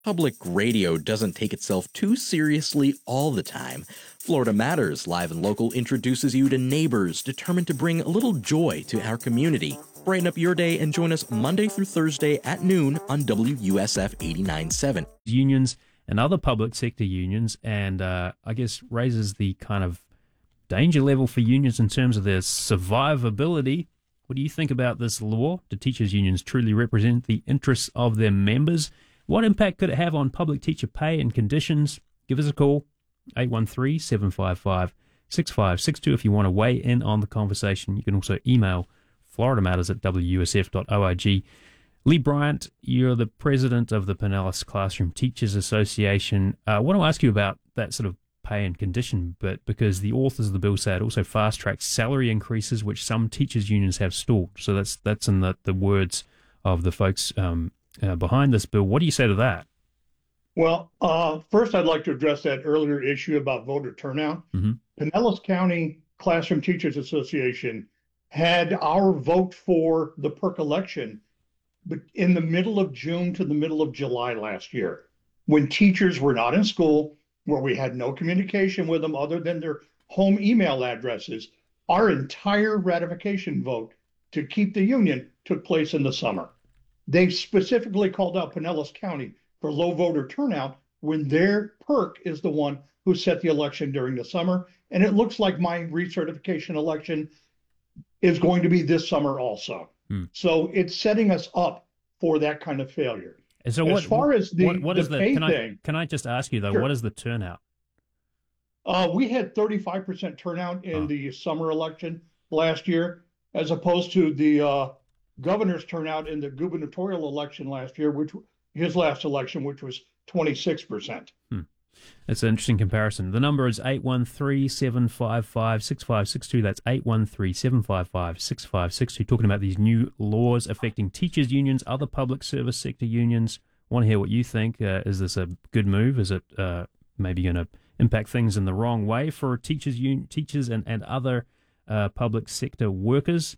Public radio doesn't take itself too seriously all the time. Florida Matters Live and Local introduces you to neighbors determined to bring a little joy to our community. Brighten up your day and join us Monday through Thursday at noon on WUSF 89.7. Unions and other public sector unions, and I guess raises the kind of danger level for unions in terms of their survivability. What do you think about this law? Do teachers' unions truly represent the interests of their members? What impact could it have on public teacher pay and conditions? Give us a call, 813-755-6562 if you want to weigh in on the conversation. You can also email floridamatters@wusf.org. Lee Bryant, you're the president of the Pinellas Classroom Teachers Association. I want to ask you about that sort of pay and condition, but because the authors of the bill say it also fast-tracks salary increases, which some teachers' unions have stalled. So that's in the words of the folks behind this bill. What do you say to that? Well, first I'd like to address that earlier issue about voter turnout. Mm-hmm. Pinellas County Classroom Teachers Association had our vote for the PERC election in the middle of June to the middle of July last year, when teachers were not in school, where we had no communication with them other than their home email addresses. Our entire ratification vote to keep the union took place in the summer. They specifically called out Pinellas County for low voter turnout when their PERC is the one who set the election during the summer. And it looks like my recertification election is going to be this summer also. So it's setting us up for that kind of failure. And so as far as the pay thing, can I just ask you though, sure. What is the turnout? We had 35% turnout in the summer election last year, as opposed to the governor's turnout in the gubernatorial election last year, his last election, which was 26%. That's an interesting comparison. The number is 813-755-6562. That's 813-755-6562. Talking about these new laws affecting teachers' unions, other public service sector unions. Want to hear what you think. Is this a good move? Is it maybe going to impact things in the wrong way for teachers and other public sector workers?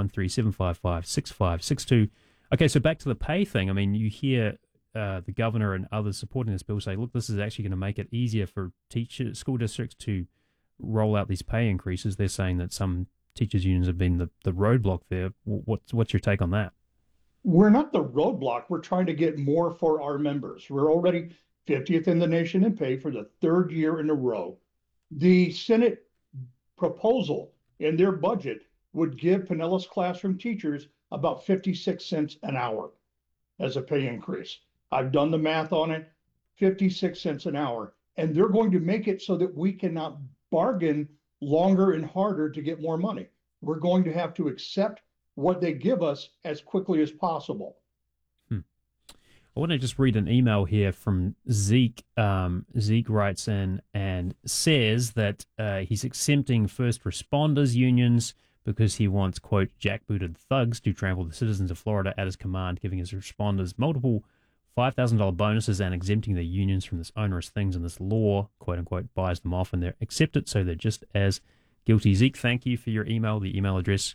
813-755-6562. Okay, so back to the pay thing. I mean, you hear the governor and others supporting this bill say, look, this is actually going to make it easier for school districts to roll out these pay increases. They're saying that some teachers' unions have been the roadblock there. What's your take on that? We're not the roadblock. We're trying to get more for our members. We're already 50th in the nation in pay for the third year in a row. The Senate proposal in their budget would give Pinellas classroom teachers about 56 cents an hour as a pay increase. I've done the math on it, 56 cents an hour. And they're going to make it so that we cannot bargain longer and harder to get more money. We're going to have to accept what they give us as quickly as possible. I want to just read an email here from Zeke. Zeke writes in and says that he's exempting first responders unions because he wants, quote, jackbooted thugs to trample the citizens of Florida at his command, giving his responders multiple $5,000 bonuses and exempting the unions from this onerous things, and this law, quote unquote, buys them off and they're accepted, so they're just as guilty. Zeke, thank you for your email. The email address,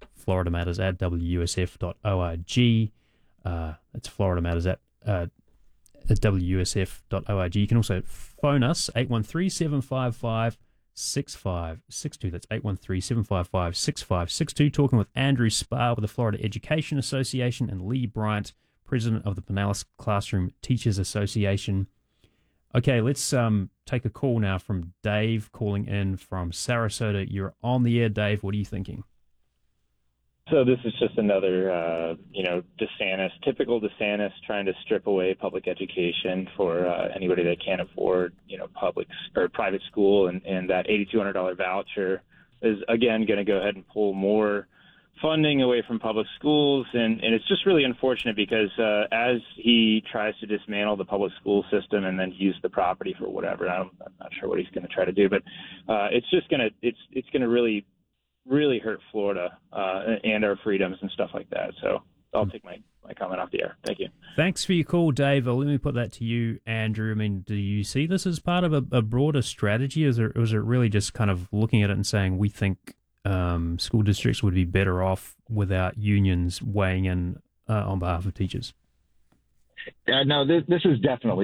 floridamatters@wusf.org. That's floridamatters@wusf.org. You can also phone us, 813-755-6562. That's 813-755-6562. Talking with Andrew Sparr with the Florida Education Association and Lee Bryant, president of the Pinellas Classroom Teachers Association. Okay, let's take a call now from Dave calling in from Sarasota. You're on the air, Dave. What are you thinking? So this is just another, typical DeSantis trying to strip away public education for anybody that can't afford, public or private school, and that $8,200 voucher is again going to go ahead and pull more funding away from public schools, and it's just really unfortunate because as he tries to dismantle the public school system and then use the property for whatever, I'm not sure what he's going to try to do, but it's going to really hurt Florida and our freedoms and stuff like that. So I'll take my comment off the air. Thank you. Thanks for your call, Dave. Let me put that to you, Andrew. I mean, do you see this as part of a broader strategy? Or is it really just kind of looking at it and saying we think school districts would be better off without unions weighing in on behalf of teachers? No, this is definitely